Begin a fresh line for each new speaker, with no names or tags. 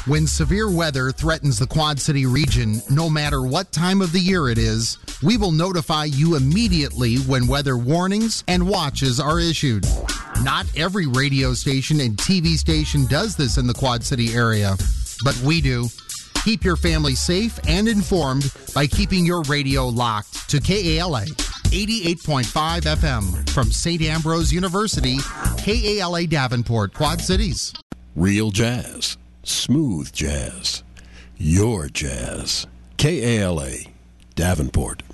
When severe weather threatens the Quad City region, no matter what time of the year it is, we will notify you immediately when weather warnings and watches are issued. Not every radio station and TV station does this in the Quad City area, but we do. Keep your family safe and informed by keeping your radio locked to KALA 88.5 FM from St. Ambrose University, KALA Davenport, Quad Cities.
Real jazz, smooth jazz, your jazz. KALA Davenport.